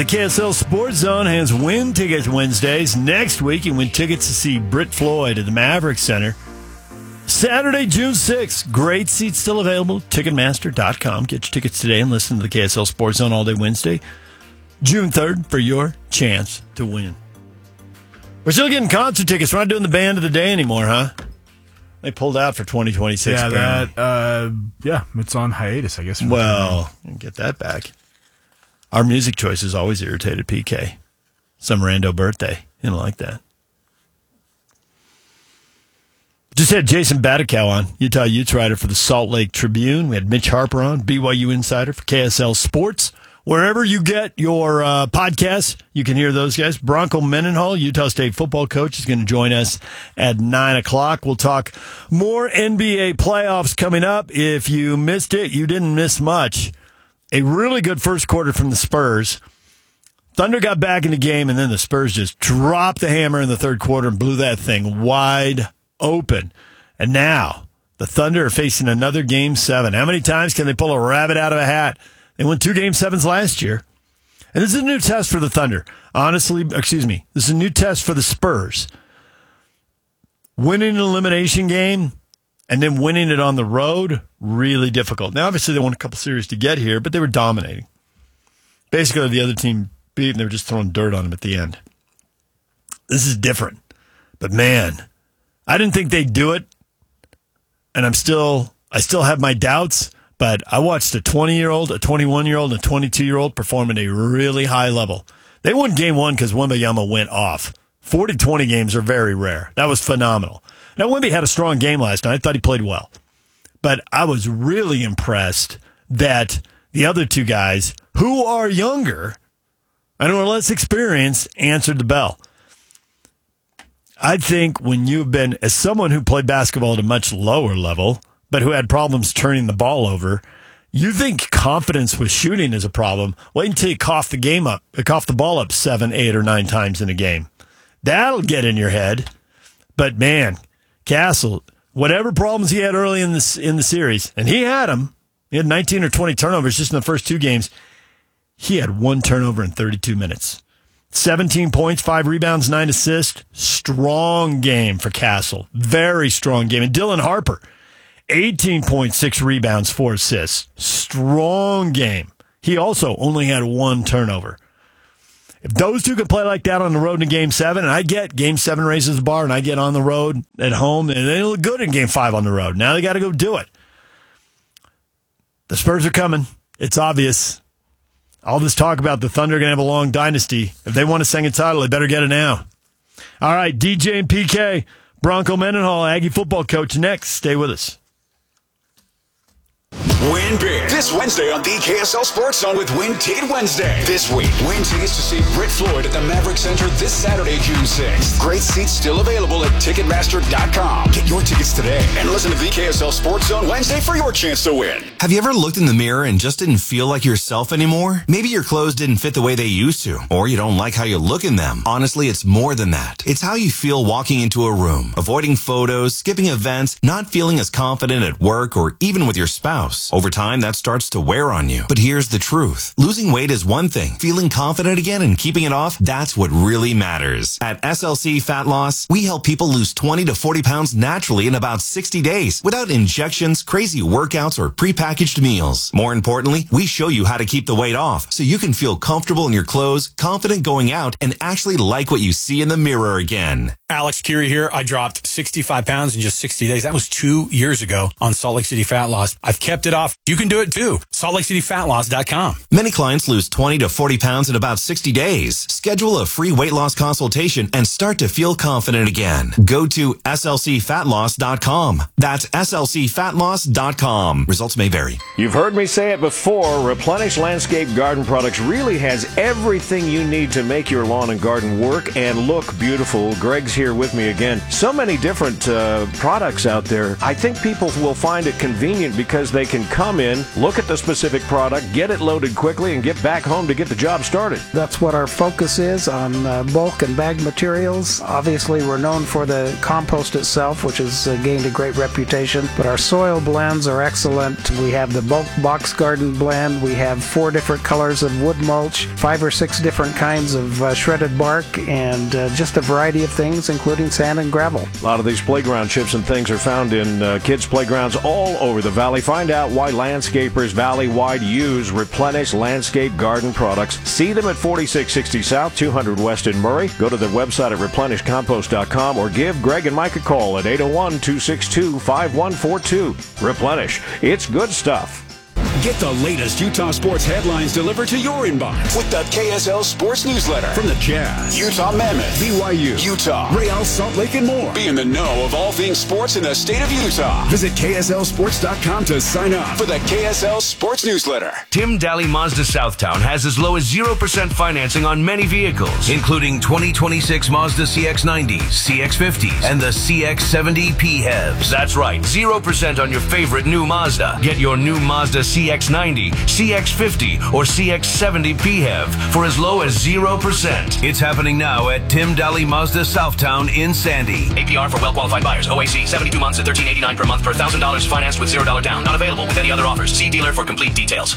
the KSL Sports Zone has Win Tickets Wednesdays. Next week, you win tickets to see Britt Floyd at the Maverick Center. Saturday, June 6th. Great seats still available. Ticketmaster.com. Get your tickets today and listen to the KSL Sports Zone all day Wednesday. June 3rd for your chance to win. We're still getting concert tickets. We're not doing the band of the day anymore, huh? They pulled out for 2026. Yeah, it's on hiatus, I guess. Well, get that back. Our music choices always irritated PK. Some rando birthday. You don't like that. Just had Jason Batikow on, Utah Utes writer for the Salt Lake Tribune. We had Mitch Harper on, BYU insider for KSL Sports. Wherever you get your podcasts, you can hear those guys. Bronco Mendenhall, Utah State football coach, is going to join us at 9 o'clock. We'll talk more NBA playoffs coming up. If you missed it, you didn't miss much. A really good first quarter from the Spurs. Thunder got back in the game, and then the Spurs just dropped the hammer in the third quarter and blew that thing wide open. And now the Thunder are facing another Game 7. How many times can they pull a rabbit out of a hat? They won 2 Game 7s last year. And this is a new test for the Thunder. This is a new test for the Spurs. Winning an elimination game and then winning it on the road, really difficult. Now, obviously, they won a couple series to get here, but they were dominating. Basically, the other team beat, and they were just throwing dirt on them at the end. This is different. But, man, I didn't think they'd do it, and I still have my doubts. But I watched a 20-year-old, a 21-year-old, and a 22-year-old perform at a really high level. They won Game 1 because Wembanyama went off. 40-20 games are very rare. That was phenomenal. Now, Wemby had a strong game last night. I thought he played well. But I was really impressed that the other two guys, who are younger and are less experienced, answered the bell. I think when you've been, as someone who played basketball at a much lower level, but who had problems turning the ball over, you think confidence with shooting is a problem. Wait until you cough the ball up 7, 8, or 9 times in a game. That'll get in your head. But man, Castle, whatever problems he had early in the series, and he had them. He had 19 or 20 turnovers just in the first 2 games. He had 1 turnover in 32 minutes. 17 points, 5 rebounds, 9 assists. Strong game for Castle. Very strong game. And Dylan Harper, 18.6 rebounds, 4 assists. Strong game. He also only had 1 turnover. If those two could play like that on the road in Game 7, and I get Game 7 raises the bar, and I get on the road at home, and they look good in Game 5 on the road. Now they got to go do it. The Spurs are coming. It's obvious. All this talk about the Thunder going to have a long dynasty. If they want a second title, they better get it now. All right, DJ and PK, Bronco Mendenhall, Aggie football coach, next. Stay with us. Win big this Wednesday on the KSL Sports Zone with Win Ticket Wednesday. This week, win tickets to see Britt Floyd at the Maverick Center this Saturday, June 6th. Great seats still available at Ticketmaster.com. Get your tickets today and listen to the KSL Sports Zone Wednesday for your chance to win. Have you ever looked in the mirror and just didn't feel like yourself anymore? Maybe your clothes didn't fit the way they used to, or you don't like how you look in them. Honestly, it's more than that. It's how you feel walking into a room, avoiding photos, skipping events, not feeling as confident at work or even with your spouse. Over time, that starts to wear on you. But here's the truth. Losing weight is one thing. Feeling confident again and keeping it off, that's what really matters. At SLC Fat Loss, we help people lose 20 to 40 pounds naturally in about 60 days without injections, crazy workouts, or prepackaged meals. More importantly, we show you how to keep the weight off so you can feel comfortable in your clothes, confident going out, and actually like what you see in the mirror again. Alex Curie here. I dropped 65 pounds in just 60 days. That was 2 years ago on Salt Lake City Fat Loss. I've kept it off. You can do it too. SaltLakeCityFatLoss.com. Many clients lose 20 to 40 pounds in about 60 days. Schedule a free weight loss consultation and start to feel confident again. Go to SLCFatLoss.com. That's SLCFatLoss.com. Results may vary. You've heard me say it before. Replenish Landscape Garden Products really has everything you need to make your lawn and garden work and look beautiful. Greg's here with me again. So many different products out there. I think people will find it convenient because they can come in, look at the specific product, get it loaded quickly, and get back home to get the job started. That's what our focus is on bulk and bag materials. Obviously, we're known for the compost itself, which has gained a great reputation, but our soil blends are excellent. We have the bulk box garden blend. We have 4 different colors of wood mulch, 5 or 6 different kinds of shredded bark, and just a variety of things, including sand and gravel. A lot of these playground chips and things are found in kids' playgrounds all over the valley. Find out why landscapers valley-wide use Replenish Landscape Garden products. See them at 4660 South, 200 West in Murray. Go to their website at replenishcompost.com or give Greg and Mike a call at 801-262-5142. Replenish. It's good stuff. Get the latest Utah sports headlines delivered to your inbox with the KSL Sports Newsletter. From the Jazz, Utah Mammoth, BYU, Utah, Real Salt Lake, and more. Be in the know of all things sports in the state of Utah. Visit KSLSports.com to sign up for the KSL Sports Newsletter. Tim Daly Mazda Southtown has as low as 0% financing on many vehicles, including 2026 Mazda CX-90s, CX-50s, and the CX-70 PHEVs. That's right, 0% on your favorite new Mazda. Get your new Mazda CX-90, CX-50, or CX-70 PHEV for as low as 0%. It's happening now at Tim Daly Mazda Southtown in Sandy. APR for well-qualified buyers. OAC 72 months at $13.89 per month per $1,000 financed with $0 down. Not available with any other offers. See dealer for complete details.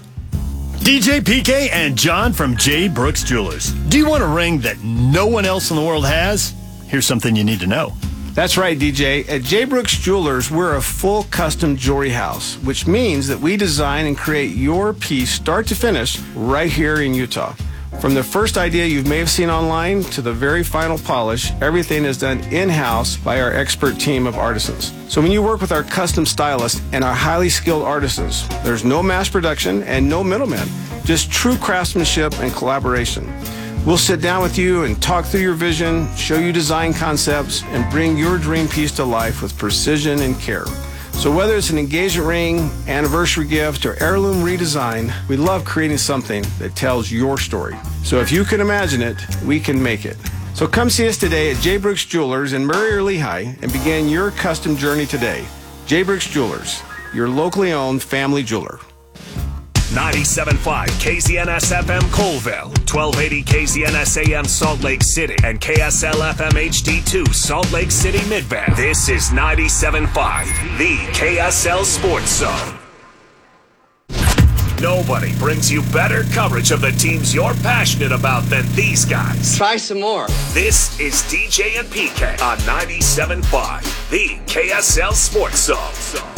DJ PK and John from J. Brooks Jewelers. Do you want a ring that no one else in the world has? Here's something you need to know. That's right, DJ. At J. Brooks Jewelers, we're a full custom jewelry house, which means that we design and create your piece start to finish right here in Utah. From the first idea you may have seen online to the very final polish, everything is done in-house by our expert team of artisans. So when you work with our custom stylists and our highly skilled artisans, there's no mass production and no middlemen, just true craftsmanship and collaboration. We'll sit down with you and talk through your vision, show you design concepts, and bring your dream piece to life with precision and care. So whether it's an engagement ring, anniversary gift, or heirloom redesign, we love creating something that tells your story. So if you can imagine it, we can make it. So come see us today at J. Brooks Jewelers in Murray or Lehigh and begin your custom journey today. J. Brooks Jewelers, your locally owned family jeweler. 97.5 KZNS-FM Colville, 1280 KZNS-AM Salt Lake City, and KSL-FM HD2 Salt Lake City Mid-Bend. This is 97.5, the KSL Sports Zone. Nobody brings you better coverage of the teams you're passionate about than these guys. Try some more. This is DJ and PK on 97.5, the KSL Sports Zone.